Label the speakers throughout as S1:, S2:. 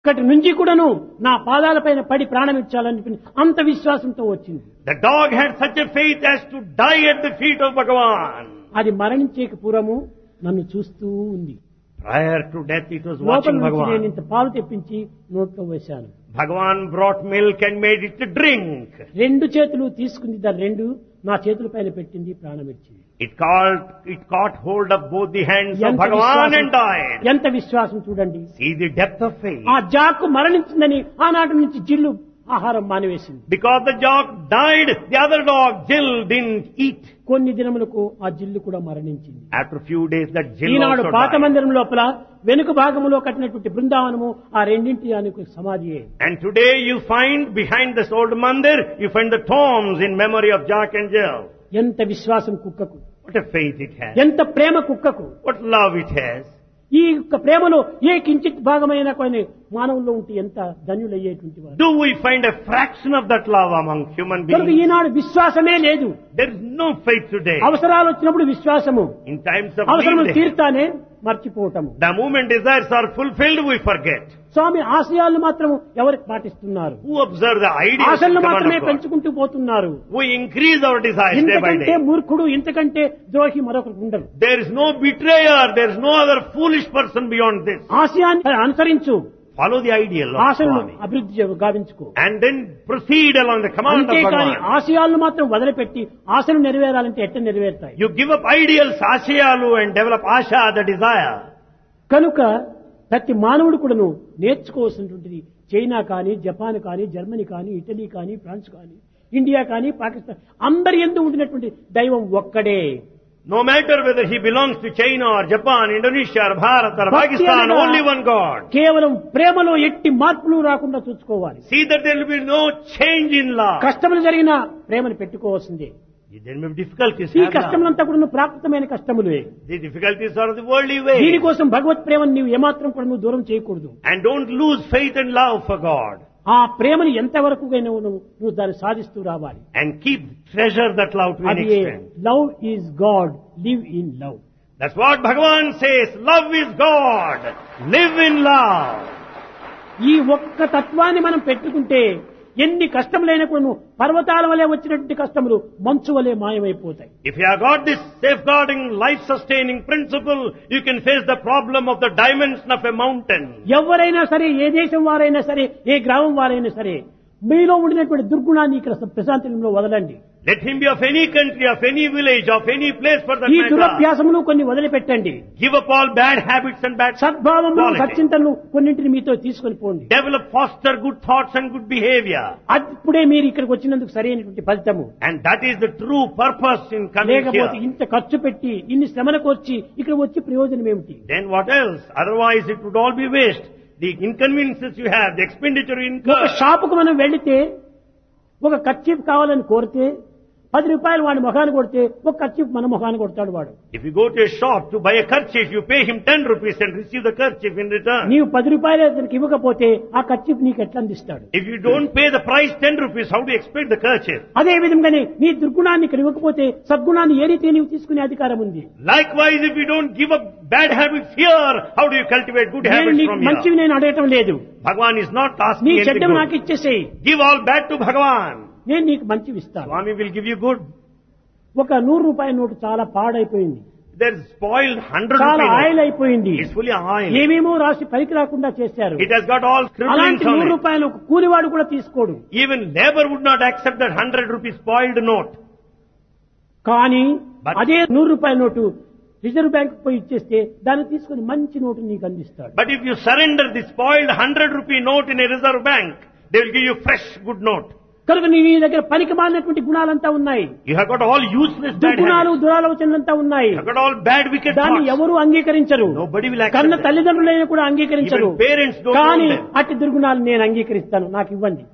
S1: ఇక్కడి నుంచి కూడాను నా పాదాలపైన పడి ప్రాణం ఇచ్చాలని అంత విశ్వాసంతో వచ్చింది.
S2: The dog had such a faith as to die at the feet of Bhagavan.
S1: అది మరణించేకి పూర్వము నన్ను చూస్తూ ఉంది.
S2: Prior to death, it was
S1: లోపల
S2: watching
S1: నుంచి నేను
S2: Bhagavan.
S1: ఇంత పాలు తెప్పించి నోట్లో వేశాను.
S2: Bhagavan brought milk and made it to drink.
S1: రెండు చేతులు తీసుకుంది, దాని రెండు నా చేతుల పైన పెట్టింది, ప్రాణం ఇచ్చింది.
S2: It caught hold of both the hands of
S1: ఎంత
S2: Bhagavan
S1: విశ్వాసం,
S2: and died.
S1: ఎంత విశ్వాసం చూడండి.
S2: See the depth of faith.
S1: ఆ జాకు మరణించిందని ఆనాటి నుంచి జిల్లు ఆహారం మానివేసింది.
S2: Because the dog died, the other dog, Jill, didn't eat.
S1: కొన్ని దినములకు ఆ జిల్లు కూడా మరణించింది.
S2: After a few days, that Jill
S1: Eenadu
S2: also
S1: పాత
S2: died.
S1: మందిరం లోపల వెనుక భాగంలో కట్టినటువంటి బృందావనము ఆ రెండింటి దానికి సమాధియే.
S2: And today you find behind this old mandir, you find the tombs in memory of Jack and Jill.
S1: ఎంత విశ్వాసం కుక్కకు,
S2: What a faith it has.
S1: ఎంత ప్రేమ కుక్కకు.
S2: What love it has.
S1: ఈ యొక్క ప్రేమలో ఏ కించిత్ భాగమైన కొన్ని మానవుల్లో ఉంటే ఎంత ధన్యులయ్యేటువంటి వారు.
S2: Do we find a fraction of that love among human
S1: కనుక
S2: beings?
S1: ఈనాడు విశ్వాసమే లేదు.
S2: There is no faith today.
S1: అవసరాలు వచ్చినప్పుడు విశ్వాసము,
S2: In times of
S1: అవసరములు
S2: need,
S1: తీర్తానే మర్చిపోవటము.
S2: the moment desires are fulfilled, we forget.
S1: స్వామి ఆశయాలను మాత్రం ఎవరికి పాటిస్తున్నారు?
S2: Who observe the ideas and
S1: ఆశలను
S2: command
S1: మాత్రమే
S2: of God?
S1: పెంచుకుంటూ పోతున్నారు.
S2: We increase our desires day by
S1: ఇంతకంటే
S2: day.
S1: మూర్ఖుడు, ఇంతకంటే ద్రోహి మరొకరు ఉండరు.
S2: There is no betrayer, there is no other foolish person beyond this.
S1: ఆశయాన్ని అనుసరించు,
S2: Follow the ideal of
S1: ఆశలను
S2: Swami.
S1: అభివృద్ధి గావించుకో.
S2: And then proceed along the command of
S1: అంతేకాని
S2: Bhagavan.
S1: ఆశయాలను మాత్రం వదిలిపెట్టి ఆశలు నెరవేరాలంటే ఎట్ట నెరవేరుతాయి?
S2: You give up ideals, ashayalu, and develop asha, the desire.
S1: కనుక ప్రతి మానవుడు కూడాను నేర్చుకోవాల్సినటువంటిది చైనా కానీ, జపాన్ కానీ, జర్మనీ కానీ, ఇటలీ కానీ, ఫ్రాన్స్ కానీ, ఇండియా కానీ, పాకిస్తాన్ అందరి యందు ఉండినటువంటి దైవం ఒక్కడే.
S2: No matter whether he belongs to China or Japan, Indonesia or Bharat or
S1: భక్తి
S2: Pakistan,
S1: అనగా
S2: only one God.
S1: కేవలం ప్రేమలో ఎట్టి మార్పులు రాకుండా చూసుకోవాలి.
S2: See that there will be no change in love.
S1: కష్టములు జరిగినా ప్రేమను పెట్టుకోవాల్సిందే.
S2: There may be difficulties.
S1: ఈ
S2: have love.
S1: కష్టములంతా కూడా ప్రాకృతమైన కష్టములే.
S2: The difficulties are the worldly way.
S1: దీనికోసం భగవత్ ప్రేమను నీవు ఏమాత్రం కూడా నువ్వు దూరం చేయకూడదు.
S2: And don't lose faith and love for God.
S1: ఆ ప్రేమను ఎంతవరకు నువ్వు దాన్ని సాధిస్తూ రావాలి.
S2: And keep treasure that love to an
S1: అది
S2: extent.
S1: Love is God, live in love.
S2: That's what Bhagavan says. Love is God. Live in love.
S1: ఈ ఒక్క తత్వాన్ని మనం పెట్టుకుంటే ఎన్ని కష్టములైనా కూడా పర్వతాల వలె వచ్చినటువంటి కష్టములు మంచు వలె మాయమైపోతాయి.
S2: If you have got this safeguarding, life-sustaining principle, you can face the problem of the dimension of a mountain.
S1: ఎవరైనా సరే, ఏ దేశం వారైనా సరే, ఏ గ్రామం వారైనా సరే, మీలో ఉండినటువంటి దుర్గుణాన్ని ఇక్కడ ప్రశాంతంలో వదలండి.
S2: Let him be of any country, of any village, of any place for that
S1: ఈ
S2: matter.
S1: దురభ్యాసములు కొన్ని వదిలిపెట్టండి.
S2: Give up all bad habits and bad
S1: సద్భావములు,
S2: qualities.
S1: సచ్చింతనలు కొన్నింటిని మీతో తీసుకొని పోండి.
S2: Develop, foster good thoughts and good behavior.
S1: అప్పుడే మీరు ఇక్కడికి వచ్చినందుకు సరైనటువంటి ఫలితము.
S2: And that is the true purpose in coming
S1: లేకపోతే
S2: here.
S1: ఇంత ఖర్చు పెట్టి ఇన్ని శ్రమలకు వచ్చి ఇక్కడ వచ్చి ప్రయోజనం ఏమిటి?
S2: Then what else? Otherwise it would all be waste. The inconveniences you have, the expenditure you
S1: ఒక
S2: incur.
S1: షాపుకు మనం వెళితే ఒక కర్చీఫ్ కావాలని కోరితే 10 రూపాయలు వాడి ముఖాన్ని కొడితే ఒక కర్చీఫ్ మన ముఖాన్ని కొడతాడు వాడు.
S2: If you go to a shop to buy a kerchief, you pay him 10 rupees and receive the kerchief in return.
S1: నీవు 10 రూపాయలు అతనికి ఇవ్వకపోతే ఆ కర్చీఫ్ నీకు ఎట్లా అందిస్తాడు?
S2: If you don't pay the price 10 rupees, how do you expect the kerchief?
S1: అదే విధంగానే నీ దుర్గుణాన్ని ఇక్కడ ఇవ్వకపోతే సద్గుణాన్ని ఏ రీతి నీవు తీసుకునే అధికారం ఉంది?
S2: Likewise, if you don't give up bad habits here, how do you cultivate good
S1: నేను
S2: habits
S1: నీకు
S2: from
S1: మంచివి
S2: here?
S1: నేను అడగటం లేదు.
S2: Bhagavan is not asking
S1: నీ
S2: anything
S1: చెడ్డను నాకు
S2: good.
S1: ఇచ్చేసేయి,
S2: Give all bad to Bhagavan.
S1: నేను నీకు మంచివి ఇస్తాను.
S2: Swami will give you good.
S1: ఒక 100 రూపాయల నోటు చాలా పాడైపోయింది,
S2: There's spoiled 100
S1: చాలా
S2: rupee
S1: ఆయిల్
S2: note.
S1: అయిపోయింది,
S2: It's fully oil.
S1: ఏమేమో రాసి పనికి రాకుండా చేశారు.
S2: It has got all scribblings
S1: అలాంటి
S2: on
S1: 100
S2: it.
S1: రూపాయలు ఒక కూలివాడు కూడా తీసుకోడు.
S2: Even labor would not accept that 100 rupees spoiled note.
S1: కానీ
S2: But-
S1: అదే 100 రూపాయల నోటు రిజర్వ్ బ్యాంక్ పోయి ఇచ్చేస్తే దాన్ని తీసుకుని మంచి నోటు నీకు అందిస్తాడు.
S2: But if you surrender the spoiled 100 rupee note in a reserve bank, they will give you fresh good note.
S1: కనుక నీ దగ్గర పనికి మాలినటువంటి గుణాలంతా ఉన్నాయి,
S2: You have got all useless bad
S1: దుర్గుణాలు,
S2: habits.
S1: దురాలోచనలంతా ఉన్నాయి.
S2: You have got all bad wicked
S1: దాన్ని
S2: thoughts.
S1: ఎవరు అంగీకరించరు.
S2: Nobody will accept
S1: కన్న
S2: them.
S1: తల్లిదండ్రులైనా కూడా అంగీకరించరు.
S2: Even parents don't
S1: కానీ
S2: want them.
S1: అట్టి దుర్గుణాలు నేను అంగీకరిస్తాను, నాకు ఇవ్వండి.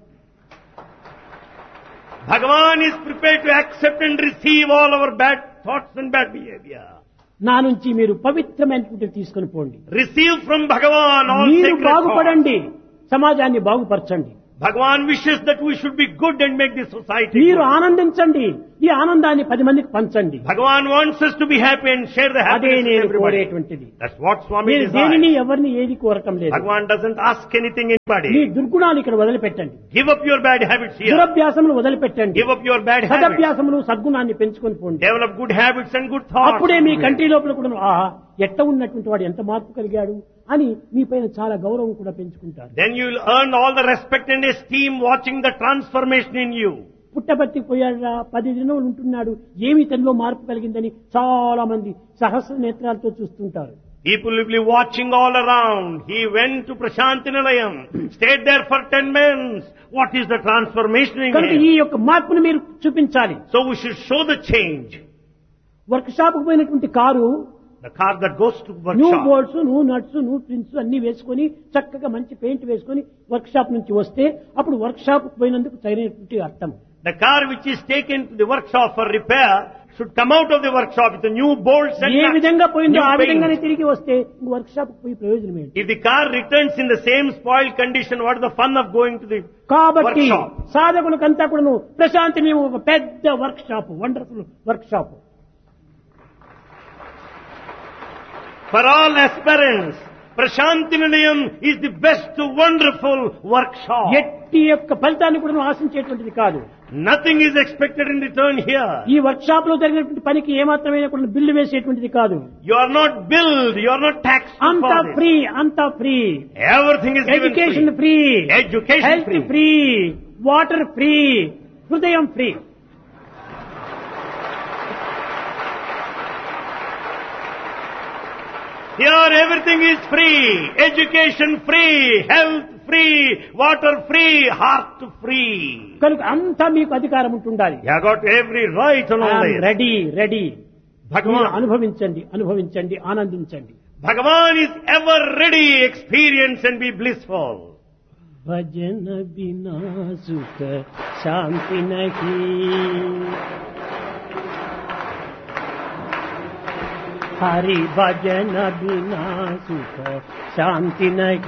S2: Bhagavan is prepared to accept and receive all our bad thoughts and bad behavior.
S1: నా నుంచి మీరు పవిత్రమైనటువంటి తీసుకొని పోండి.
S2: Receive from Bhagavan all
S1: మీరు
S2: sacred thoughts.
S1: బాగుపడండి, సమాజాన్ని బాగుపరచండి.
S2: Bhagavan wishes that we should be good and make this society
S1: మీరు
S2: good.
S1: ఆనందించండి, ఈ ఆనందాన్ని 10 మందికి పంచండి.
S2: Bhagavan wants us to be happy and share the
S1: అదే
S2: happiness with
S1: నేను
S2: everybody.
S1: కోరేటువంటిది.
S2: That's what Swami
S1: మీరు దేనిని
S2: desires.
S1: ఎవరిని ఏది కోరటం లేదు.
S2: Bhagavan doesn't ask anything
S1: me
S2: anybody.
S1: దుర్గుణాలు ఇక్కడ వదిలిపెట్టండి,
S2: Give up your bad habits here.
S1: దురభ్యాసములు వదిలిపెట్టండి,
S2: Give up your bad habits.
S1: సదభ్యాసములు సద్గుణాన్ని పెంచుకొని పోండి.
S2: Develop good habits and good thoughts.
S1: అప్పుడే మీ కంటి లోపల కూడా ఎట్ట ఉన్నటువంటి వాడు ఎంత మార్పు కలిగాడు అని మీ పైన చాలా గౌరవం కూడా పెంచుకుంటారు.
S2: Then you will earn all the respect and esteem watching the transformation in you.
S1: పుట్టబర్తికి పోయాడా 10 దినములు ఉంటున్నాడు, ఏమి తనలో మార్పు కలిగిందని చాలా మంది సహస్ర నేత్రాలతో చూస్తుంటారు.
S2: People will be watching all around. He went to Prashanti Nilayam, stayed there for 10 months. What is the transformation in
S1: కనుక ఈ
S2: him?
S1: యొక్క మార్పును మీరు చూపించాలి.
S2: So we should show the change.
S1: Work shop కు పోయినటువంటి car
S2: The car that goes to
S1: new
S2: workshop.
S1: Bolts, new nuts, new prints అన్ని వేసుకొని చక్కగా మంచి పెయింట్ వేసుకొని వర్క్ షాప్ నుంచి వస్తే అప్పుడు వర్క్ షాప్ పోయినందుకు సరైనటువంటి అర్థం.
S2: The car which is taken to the workshop for repair should come out of the workshop with the new bolts and
S1: A
S2: nuts,
S1: విధంగా పోయిందో
S2: new
S1: ఆ విధంగానే
S2: paint.
S1: తిరిగి వస్తే వర్క్ షాప్ పోయి ప్రయోజనం ఏంటి?
S2: If the car returns in the same spoiled condition, what is the fun of going to the
S1: కాబట్టి
S2: workshop?
S1: సాధకులకంతా కూడా ప్రశాంతి మేము ఒక పెద్ద work shop, wonderful work shop.
S2: For all aspirants, Prashanti Nilayam is the best wonderful workshop.
S1: ఎట్టి యొక్క ఫలితాన్ని కూడా ఆశించేటువంటిది కాదు.
S2: Nothing is expected in return here.
S1: ఈ వర్క్ షాప్ లో జరిగినటువంటి పనికి ఏమాత్రమైన కూడా బిల్లు వేసేటువంటిది కాదు.
S2: You are not billed, you are not taxed
S1: అంతా
S2: for this.
S1: ఫ్రీ, అంతా free.
S2: Everything is given
S1: education
S2: free.
S1: Free,
S2: Education
S1: health
S2: free.
S1: Free, water free, హృదయం free.
S2: Here everything is free. Education free, health free, water free, heart free.
S1: కనుక అంతా మీకు అధికారం ఉంటుండాలి.
S2: You have got every right on all this.
S1: Ready ready.
S2: Bhagavan,
S1: అనుభవించండి, అనుభవించండి, ఆనందించండి.
S2: Bhagavan is ever ready, experience and be blissful.
S1: భజన బినా సుఖ శాంతి నహీ, హరి భజన బినా సుఖ శాంతి నహీ.